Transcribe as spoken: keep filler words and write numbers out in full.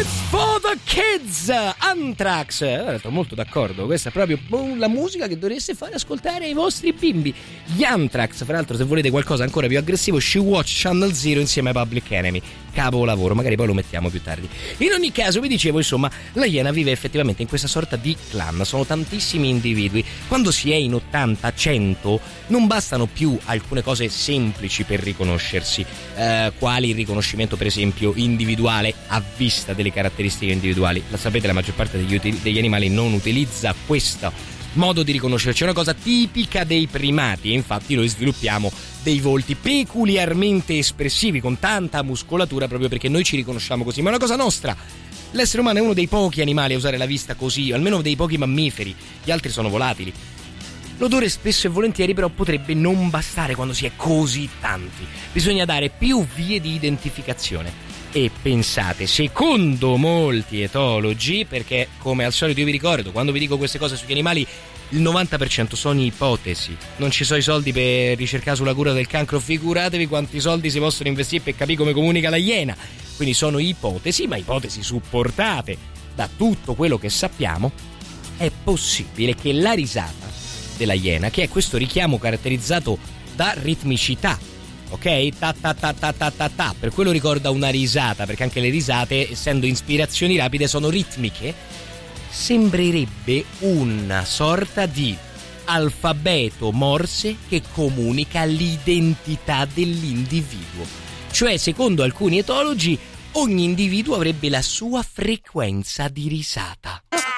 for the Kids, Anthrax. Eh, sono molto d'accordo, questa è proprio la musica che dovreste fare ascoltare ai vostri bimbi. Gli Anthrax, fra l'altro, se volete qualcosa ancora più aggressivo, She Watch Channel Zero insieme ai Public Enemy. Capolavoro, magari poi lo mettiamo più tardi. In ogni caso, vi dicevo, insomma, la Iena vive effettivamente in questa sorta di clan, sono tantissimi individui. Quando si è in ottanta cento non bastano più alcune cose semplici per riconoscersi, eh, quali il riconoscimento per esempio individuale a vista delle caratteristiche individuali. La sapete, la maggior parte degli, uti- degli animali non utilizza questo modo di riconoscerci, è una cosa tipica dei primati e infatti noi sviluppiamo dei volti peculiarmente espressivi con tanta muscolatura proprio perché noi ci riconosciamo così, ma è una cosa nostra. L'essere umano è uno dei pochi animali a usare la vista così, almeno dei pochi mammiferi, gli altri sono volatili. L'odore spesso e volentieri però potrebbe non bastare quando si è così tanti, bisogna dare più vie di identificazione. E pensate, secondo molti etologi, perché come al solito io vi ricordo, quando vi dico queste cose sugli animali, il novanta per cento sono ipotesi, non ci sono i soldi per ricercare sulla cura del cancro, figuratevi quanti soldi si possono investire per capire come comunica la Iena. Quindi sono ipotesi, ma ipotesi supportate da tutto quello che sappiamo. È possibile che la risata della Iena, che è questo richiamo caratterizzato da ritmicità, ok? Ta ta ta ta ta ta ta, per quello ricorda una risata, perché anche le risate, essendo ispirazioni rapide, sono ritmiche. Sembrerebbe una sorta di alfabeto Morse che comunica l'identità dell'individuo. Cioè, secondo alcuni etologi, ogni individuo avrebbe la sua frequenza di risata.